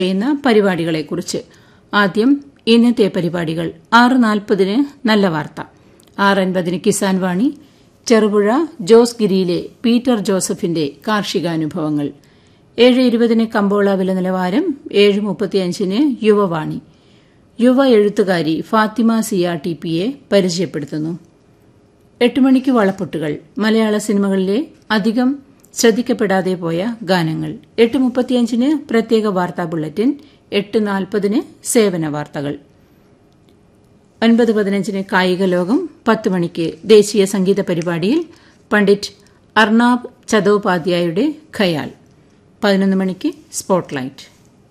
ചെയ്യുന്ന പരിപാടികളെക്കുറിച്ച്. ആദ്യം ഇന്നത്തെ പരിപാടികൾ. 6:40 നല്ല വാർത്ത, 6:50 കിസാൻ വാണി, ചെറുപുഴ ജോസ് ഗിരിയിലെ പീറ്റർ ജോസഫിന്റെ കാർഷികാനുഭവങ്ങൾ, 7:20 കമ്പോള വില നിലവാരം, 7:35 യുവവാണി, യുവ എഴുത്തുകാരി ഫാത്തിമ സിയ ടിപിയെ പരിചയപ്പെടുത്തുന്നു. 8 മണിക്ക് വളപ്പൊട്ടുകൾ, മലയാള സിനിമകളിലെ അധികം ശ്രദ്ധിക്കപ്പെടാതെ പോയ ഗാനങ്ങൾ. 8:35 പ്രത്യേക വാർത്താ ബുള്ളറ്റിൻ, 8:40 സേവന വാർത്തകൾ, 9:15 കായിക ലോകം, 10 മണിക്ക് ദേശീയ സംഗീത പരിപാടിയിൽ പണ്ഡിറ്റ് അർണാബ് ചതോപാധ്യായയുടെ ഖയാൽ, 11 മണിക്ക് സ്പോട്ട്ലൈറ്റ്.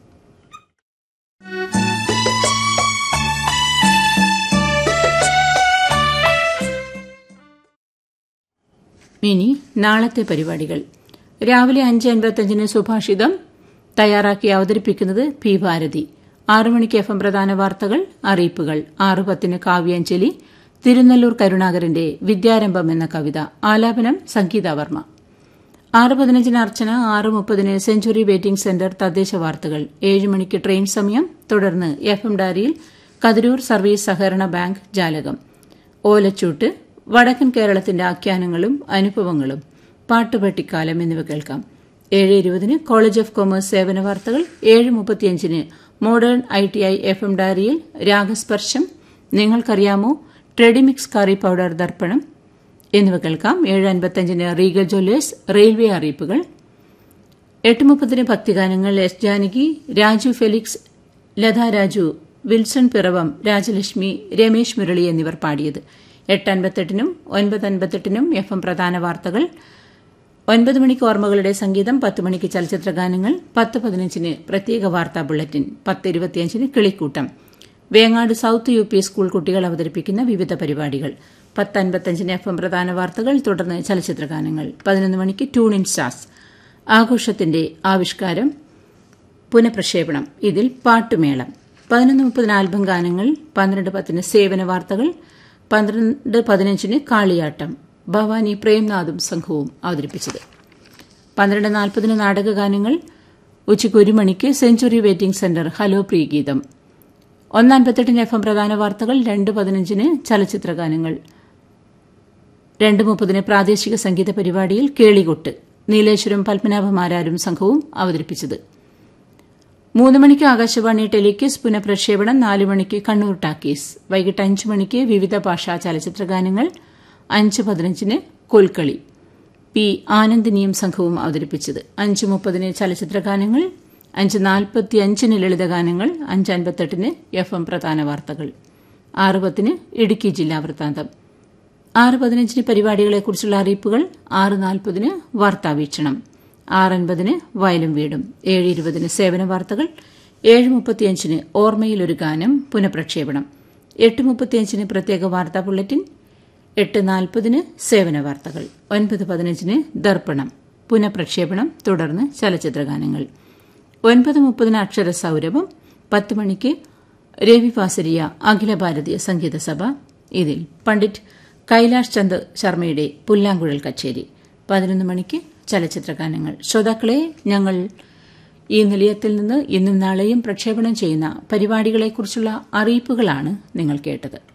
ഇനി നാളത്തെ പരിപാടികൾ. രാവിലെ 5:55 സുഭാഷിതം തയ്യാറാക്കി അവതരിപ്പിക്കുന്നത് പി ഭാരതി. 6 മണിക്ക് FM പ്രധാന വാർത്തകൾ, അറിയിപ്പുകൾ. 6:10 കാവ്യാഞ്ജലി, തിരുനെല്ലൂർ കരുണാകരന്റെ വിദ്യാരംഭം എന്ന കവിത, ആലാപനം സംഗീതാവർമ്മ. 6:15 അർച്ചന, 6:30 സെഞ്ചുറി വെയിറ്റിംഗ് സെന്റർ തദ്ദേശ വാർത്തകൾ. 7 മണിക്ക് ട്രെയിൻ സമയം. തുടർന്ന് FM ഡയറിയിൽ കതിരൂർ സർവീസ് സഹകരണ ബാങ്ക് ജാലകം, ഓലച്ചൂട്ട്, വടക്കൻ കേരളത്തിന്റെ ആഖ്യാനങ്ങളും അനുഭവങ്ങളും, പാട്ടുപെട്ടിക്കാലം എന്നിവ കേൾക്കാം. 7:20 കോളേജ് ഓഫ് കൊമേഴ്സ് സേവന വാർത്തകൾ. 7:35 മോഡേൺ ITI FM ഡയറിയിൽ രാഗസ്പർശം, നിങ്ങൾക്കറിയാമോ, ട്രെഡിമിക്സ് കറി പൌഡർ ദർപ്പണം എന്നിവ കേൾക്കാം. 7:55 റീഗൽ ജ്വല്ലേഴ്സ് റെയിൽവേ അറിയിപ്പുകൾ. 8:30 ഭക്തിഗാനങ്ങൾ. S Janaki, Raju Felix, Latha Raju, Wilson Piravom, Rajalakshmi, Ramesh Murali എന്നിവർ പാടിയത്. 8:58 9:58 FM പ്രധാന വാർത്തകൾ. 9 മണിക്ക് ഓർമ്മകളുടെ സംഗീതം. 10 മണിക്ക് ചലച്ചിത്ര ഗാനങ്ങൾ. 10:15 പ്രത്യേക വാർത്താ bulletin. 10:25 കിളിക്കൂട്ടം, Vengad south UP school കുട്ടികൾ അവതരിപ്പിക്കുന്ന വിവിധ പരിപാടികൾ. 10:55 FM പ്രധാന വാർത്തകൾ. തുടർന്ന് ചലച്ചിത്ര ഗാനങ്ങൾ. 11 മണിക്ക് ട്യൂൺ ഇൻ സ്റ്റാർസ്, ആഘോഷത്തിന്റെ ആവിഷ്കാരം പുനഃപ്രക്ഷേപണം, ഇതിൽ പാട്ടുമേളം. 11:30 ആൽബം ഗാനങ്ങൾ. 12:10 സേവന വാർത്തകൾ. 12:15 കാളിയാട്ടം, ഭവാനി പ്രേംനാഥും സംഘവും അവതരിപ്പിച്ചത്. 12:40 നാടകഗാനങ്ങൾ. ഉച്ചയ്ക്ക് 1 മണിക്ക് century waiting centre hello Priyageetham. 1:58 FM പ്രധാന വാർത്തകൾ. 2:15 ചലച്ചിത്ര ഗാനങ്ങൾ. 2:30 പ്രാദേശിക സംഗീത പരിപാടിയിൽ കേളികൊട്ട്, നീലേശ്വരം പത്മനാഭമാരാരും സംഘവും അവതരിപ്പിച്ചത്. 3 മണിക്ക് ആകാശവാണി ടെലിക്യൂസ് പുനഃപ്രക്ഷേപണം. 4 മണിക്ക് കണ്ണൂർ ടാക്കീസ്. വൈകിട്ട് 5 മണിക്ക് വിവിധ ഭാഷാ ചലച്ചിത്ര ഗാനങ്ങൾ. 5:15 കോൽക്കളി, പി ആനന്ദിനിയും സംഘവും അവതരിപ്പിച്ചത്. 5:30 ചലച്ചിത്ര ഗാനങ്ങൾ. 5:45 ലളിതഗാനങ്ങൾ. 5:58 FM പ്രധാന വാർത്തകൾ. 6:10 ഇടുക്കി ജില്ലാ വൃത്താന്തം. 6:15 പരിപാടികളെക്കുറിച്ചുള്ള അറിയിപ്പുകൾ. 6:40 വാർത്താവീക്ഷണം. 6:50 വയലും വീടും. 7:20 സേവന വാർത്തകൾ. 7:35 ഓർമ്മയിലൊരു ഗാനം പുനഃപ്രക്ഷേപണം. 8:35 പ്രത്യേക വാർത്താ ബുള്ളറ്റിൻ. 8:40 സേവന വാർത്തകൾ. 9:15 ദർപ്പണം പുനഃപ്രക്ഷേപണം. തുടർന്ന് ചലച്ചിത്ര ഗാനങ്ങൾ. 9:30 അക്ഷരസൌരഭം. 10 മണിക്ക് രവി വാസരിയ അഖില ഭാരതീയ സംഗീത സഭ, ഇതിൽ പണ്ഡിറ്റ് കൈലാഷ് ചന്ദ് ശർമ്മയുടെ പുല്ലാങ്കുഴൽ കച്ചേരി. 11 മണിക്ക് ചലച്ചിത്ര ഗാനങ്ങൾ. ശ്രോതാക്കളെ, ഞങ്ങൾ ഈ നിലയത്തിൽ നിന്ന് ഇന്നും നാളെയും പ്രക്ഷേപണം ചെയ്യുന്ന പരിപാടികളെക്കുറിച്ചുള്ള അറിയിപ്പുകളാണ് നിങ്ങൾ കേട്ടത്.